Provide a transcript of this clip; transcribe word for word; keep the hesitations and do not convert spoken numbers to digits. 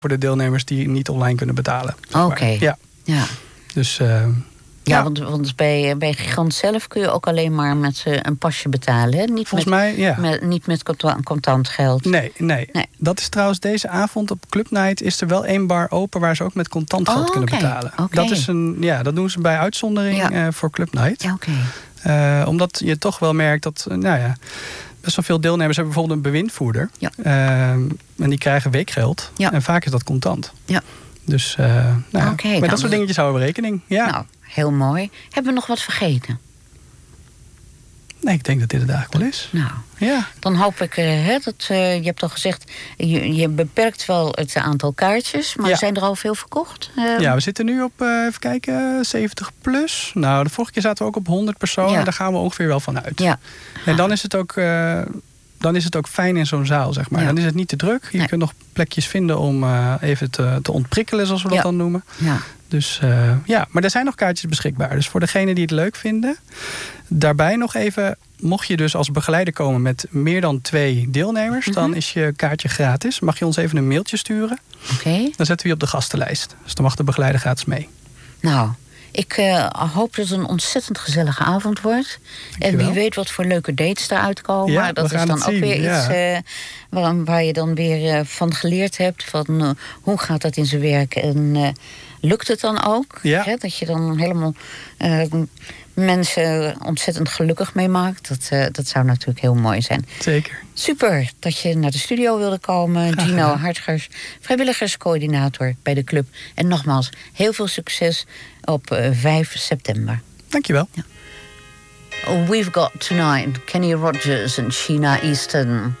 voor de deelnemers die niet online kunnen betalen. Oké. Okay. Ja. ja. Dus... Uh, Ja, ja, want, want bij, bij Gigant zelf kun je ook alleen maar met uh, een pasje betalen. Hè? Niet Volgens met, mij, ja. Met, niet met contant, contant geld. Nee, nee, nee. Dat is trouwens deze avond op Club Night is er wel één bar open waar ze ook met contant geld oh, kunnen okay. betalen. Okay. Dat is een, ja, dat doen ze bij uitzondering ja. uh, voor Club Night. Ja, okay. uh, omdat je toch wel merkt dat, uh, nou ja, best wel veel deelnemers hebben bijvoorbeeld een bewindvoerder. Ja. Uh, en die krijgen weekgeld. Ja. En vaak is dat contant. Ja. Dus, uh, nou, okay, met dat soort dingetjes houden we rekening. Ja. Nou, heel mooi. Hebben we nog wat vergeten? Nee, ik denk dat dit het eigenlijk wel is. Nou, ja. Dan hoop ik, uh, hè, dat, uh, je hebt al gezegd, je, je beperkt wel het aantal kaartjes, maar ja. zijn er al veel verkocht? Uh, ja, we zitten nu op, uh, even kijken, zeventig plus. Nou, de vorige keer zaten we ook op honderd personen. Ja. Daar gaan we ongeveer wel van uit. Ja. En dan is het ook... Uh, Dan is het ook fijn in zo'n zaal, zeg maar. Ja. Dan is het niet te druk. Je nee. kunt nog plekjes vinden om uh, even te, te ontprikkelen, zoals we dat ja. dan noemen. Ja. Dus uh, ja, maar er zijn nog kaartjes beschikbaar. Dus voor degenen die het leuk vinden. Daarbij nog even, mocht je dus als begeleider komen met meer dan twee deelnemers, mm-hmm. dan is je kaartje gratis. Mag je ons even een mailtje sturen. Okay. Dan zetten we je op de gastenlijst. Dus dan mag de begeleider gratis mee. Nou, ik uh, hoop dat het een ontzettend gezellige avond wordt. En wie weet wat voor leuke dates eruit komen. Ja, dat is dan ook zien. weer ja. iets uh, waar, waar je dan weer uh, van geleerd hebt. Van uh, hoe gaat dat in zijn werk en uh, lukt het dan ook? Ja. Hè? Dat je dan helemaal uh, mensen ontzettend gelukkig mee maakt. Dat, uh, dat zou natuurlijk heel mooi zijn. Zeker. Super dat je naar de studio wilde komen. Graag Gino Hartgers, vrijwilligerscoördinator bij de club. En nogmaals, heel veel succes op uh, vijf september. Dankjewel. Ja. Oh, we've got tonight Kenny Rogers en Sheena Easton.